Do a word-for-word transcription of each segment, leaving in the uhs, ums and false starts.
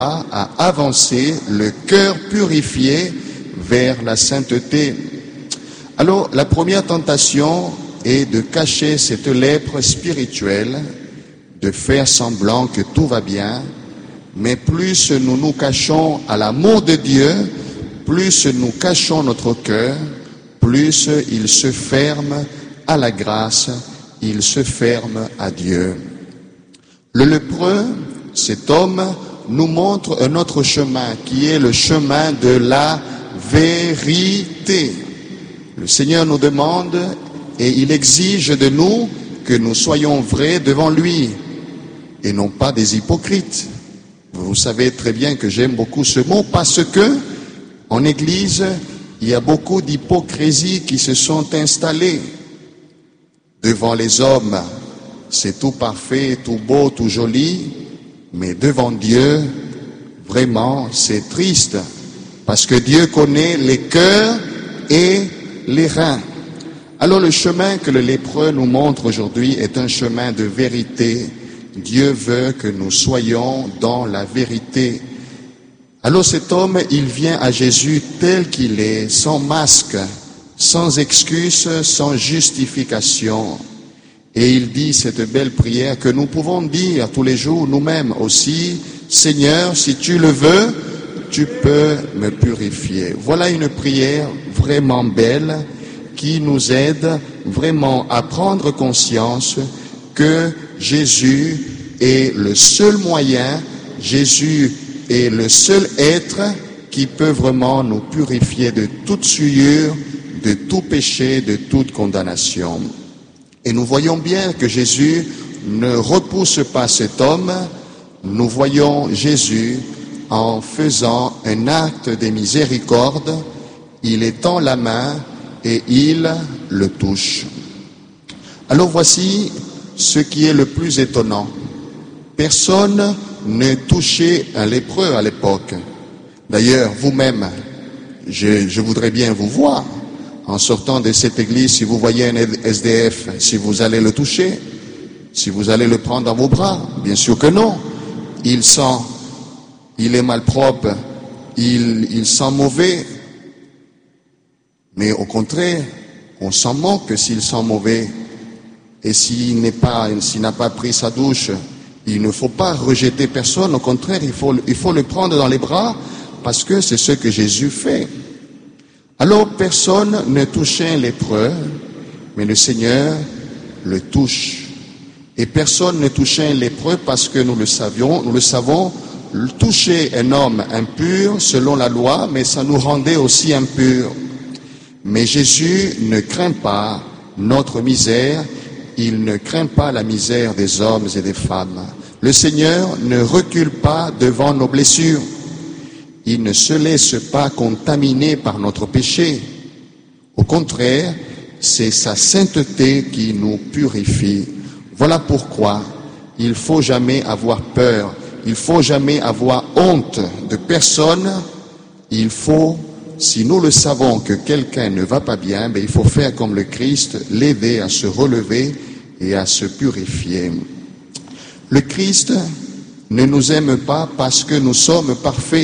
à avancer, le cœur purifié vers la sainteté. Alors, la première tentation est de cacher cette lèpre spirituelle, de faire semblant que tout va bien, mais plus nous nous cachons à l'amour de Dieu, plus nous cachons notre cœur, plus il se ferme à la grâce, il se ferme à Dieu. Le lépreux, cet homme, nous montre un autre chemin qui est le chemin de la vérité. Le Seigneur nous demande et il exige de nous que nous soyons vrais devant lui et non pas des hypocrites. Vous savez très bien que j'aime beaucoup ce mot parce que en Église, il y a beaucoup d'hypocrisie qui se sont installées. Devant les hommes, c'est tout parfait, tout beau, tout joli, mais devant Dieu, vraiment, c'est triste, parce que Dieu connaît les cœurs et les reins. Alors le chemin que le lépreux nous montre aujourd'hui est un chemin de vérité. Dieu veut que nous soyons dans la vérité. Alors cet homme, il vient à Jésus tel qu'il est, sans masque, sans excuse, sans justification. Et il dit cette belle prière que nous pouvons dire tous les jours nous-mêmes aussi, Seigneur, si tu le veux, tu peux me purifier. Voilà une prière vraiment belle qui nous aide vraiment à prendre conscience que Jésus est le seul moyen, Jésus est le seul être qui peut vraiment nous purifier de toute souillure, de tout péché, de toute condamnation. Et nous voyons bien que Jésus ne repousse pas cet homme, nous voyons Jésus en faisant un acte de miséricorde, il étend la main et il le touche. Alors voici ce qui est le plus étonnant. Personne ne touchait un lépreux à l'époque. D'ailleurs, vous-même, je, je voudrais bien vous voir. En sortant de cette église, si vous voyez un S D F, si vous allez le toucher, si vous allez le prendre dans vos bras, bien sûr que non. Il sent, il est malpropre, il, il sent mauvais. Mais au contraire, on s'en moque s'il sent mauvais. Et s'il n'est pas, s'il n'a pas pris sa douche, il ne faut pas rejeter personne. Au contraire, il faut, il faut le prendre dans les bras parce que c'est ce que Jésus fait. Alors personne ne touchait un lépreux, mais le Seigneur le touche. Et personne ne touchait un lépreux parce que nous le savions, nous le savons, toucher un homme impur selon la loi, mais ça nous rendait aussi impurs. Mais Jésus ne craint pas notre misère, il ne craint pas la misère des hommes et des femmes. Le Seigneur ne recule pas devant nos blessures. Il ne se laisse pas contaminer par notre péché. Au contraire, c'est sa sainteté qui nous purifie. Voilà pourquoi il ne faut jamais avoir peur, il ne faut jamais avoir honte de personne. Il faut, si nous le savons que quelqu'un ne va pas bien, ben il faut faire comme le Christ, l'aider à se relever et à se purifier. Le Christ ne nous aime pas parce que nous sommes parfaits.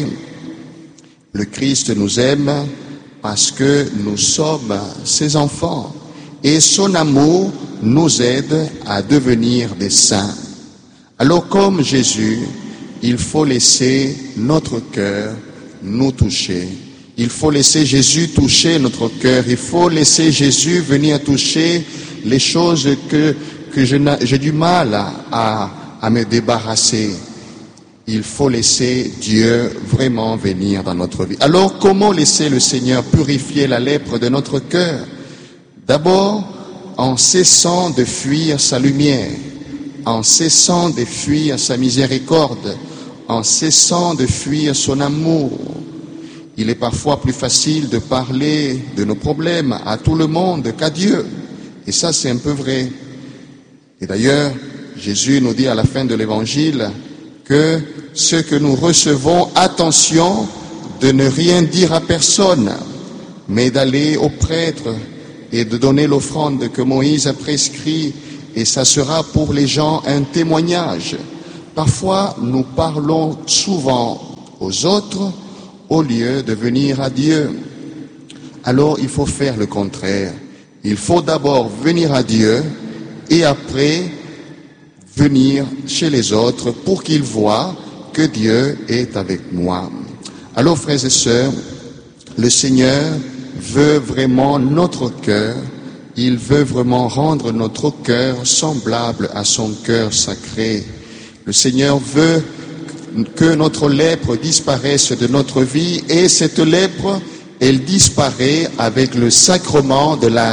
Le Christ nous aime parce que nous sommes ses enfants et son amour nous aide à devenir des saints. Alors comme Jésus, il faut laisser notre cœur nous toucher. Il faut laisser Jésus toucher notre cœur. Il faut laisser Jésus venir toucher les choses que, que je j'ai du mal à, à, à me débarrasser. Il faut laisser Dieu vraiment venir dans notre vie. Alors, comment laisser le Seigneur purifier la lèpre de notre cœur? D'abord, en cessant de fuir sa lumière, en cessant de fuir sa miséricorde, en cessant de fuir son amour. Il est parfois plus facile de parler de nos problèmes à tout le monde qu'à Dieu. Et ça, c'est un peu vrai. Et d'ailleurs, Jésus nous dit à la fin de l'Évangile que ce que nous recevons, attention de ne rien dire à personne, mais d'aller au prêtre et de donner l'offrande que Moïse a prescrit, et ça sera pour les gens un témoignage. Parfois, nous parlons souvent aux autres au lieu de venir à Dieu. Alors il faut faire le contraire. Il faut d'abord venir à Dieu et après venir chez les autres pour qu'ils voient que Dieu est avec moi. Alors frères et sœurs, le Seigneur veut vraiment notre cœur. Il veut vraiment rendre notre cœur semblable à son cœur sacré. Le Seigneur veut que notre lèpre disparaisse de notre vie et cette lèpre, elle disparaît avec le sacrement de la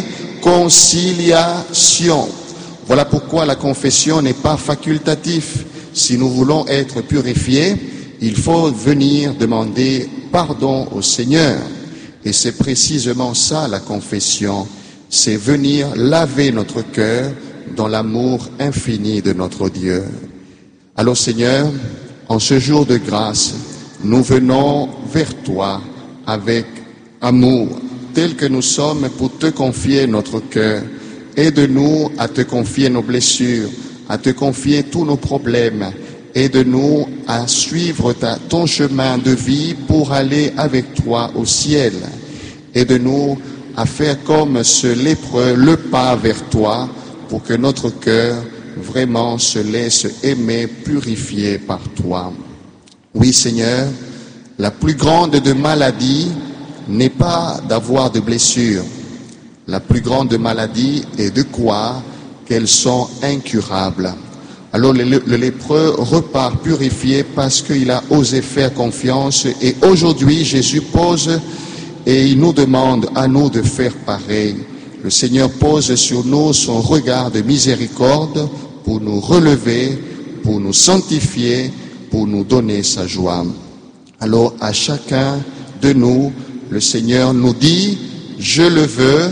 réconciliation. Voilà pourquoi la confession n'est pas facultative. Si nous voulons être purifiés, il faut venir demander pardon au Seigneur. Et c'est précisément ça la confession. C'est venir laver notre cœur dans l'amour infini de notre Dieu. Alors Seigneur, en ce jour de grâce, nous venons vers toi avec amour, tel que nous sommes pour te confier notre cœur. Aide-nous à te confier nos blessures, à te confier tous nos problèmes. Aide-nous à suivre ta, ton chemin de vie pour aller avec toi au ciel. Aide-nous à faire comme ce lépreux le pas vers toi pour que notre cœur vraiment se laisse aimer, purifier par toi. Oui Seigneur, la plus grande de maladies n'est pas d'avoir de blessures. La plus grande maladie est de croire qu'elles sont incurables. Alors le, le lépreux repart purifié parce qu'il a osé faire confiance et aujourd'hui Jésus pose et il nous demande à nous de faire pareil. Le Seigneur pose sur nous son regard de miséricorde pour nous relever, pour nous sanctifier, pour nous donner sa joie. Alors à chacun de nous, le Seigneur nous dit, je le veux,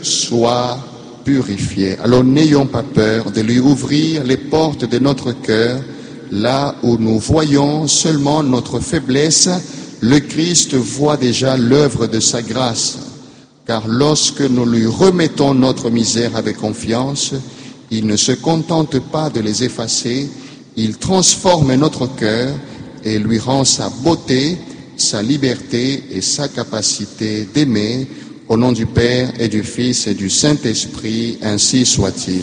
sois purifié. Alors n'ayons pas peur de lui ouvrir les portes de notre cœur, là où nous voyons seulement notre faiblesse, le Christ voit déjà l'œuvre de sa grâce. Car lorsque nous lui remettons notre misère avec confiance, il ne se contente pas de les effacer, il transforme notre cœur et lui rend sa beauté, sa liberté et sa capacité d'aimer. Au nom du Père et du Fils et du Saint-Esprit, ainsi soit-il.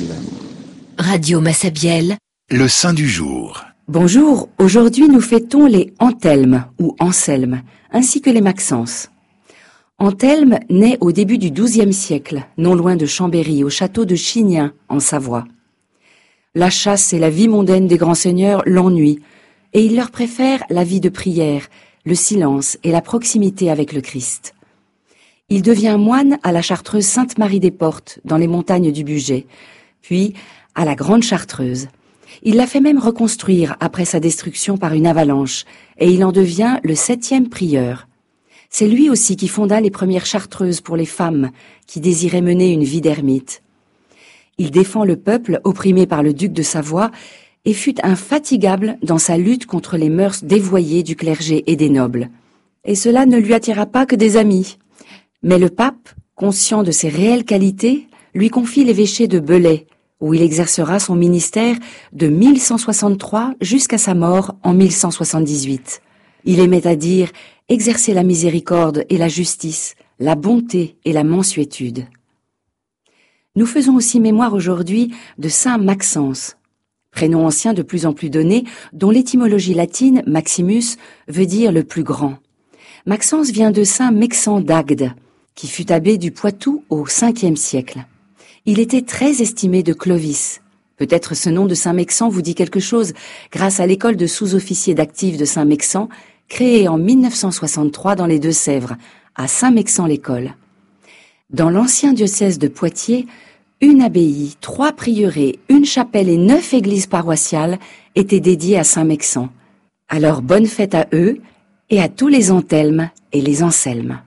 Radio Massabielle, le Saint du jour. Bonjour, aujourd'hui nous fêtons les Anthelmes ou Anselmes, ainsi que les Maxence. Anthelme naît au début du douzième siècle, non loin de Chambéry, au château de Chignin, en Savoie. La chasse et la vie mondaine des grands seigneurs l'ennuient, et il leur préfère la vie de prière, le silence et la proximité avec le Christ. Il devient moine à la chartreuse Sainte-Marie-des-Portes, dans les montagnes du Bugey, puis à la Grande Chartreuse. Il la fait même reconstruire après sa destruction par une avalanche, et il en devient le septième prieur. C'est lui aussi qui fonda les premières chartreuses pour les femmes qui désiraient mener une vie d'ermite. Il défend le peuple opprimé par le duc de Savoie et fut infatigable dans sa lutte contre les mœurs dévoyées du clergé et des nobles. Et cela ne lui attira pas que des amis. Mais le pape, conscient de ses réelles qualités, lui confie l'évêché de Belay, où il exercera son ministère de mille cent soixante-trois jusqu'à sa mort en mille cent soixante-dix-huit. Il aimait à dire « exercer la miséricorde et la justice, la bonté et la mansuétude ». Nous faisons aussi mémoire aujourd'hui de saint Maxence, prénom ancien de plus en plus donné, dont l'étymologie latine, Maximus, veut dire le plus grand. Maxence vient de saint Mexan d'Agde, qui fut abbé du Poitou au cinquième siècle. Il était très estimé de Clovis. Peut-être ce nom de saint Mexan vous dit quelque chose, grâce à l'école de sous-officiers d'actifs de saint Mexan, créée en mille neuf cent soixante-trois dans les Deux-Sèvres, à Saint-Mexan-l'École. Dans l'ancien diocèse de Poitiers, une abbaye, trois prieurés, une chapelle et neuf églises paroissiales étaient dédiées à saint Mexan. Alors bonne fête à eux et à tous les Anthelmes et les Anselmes.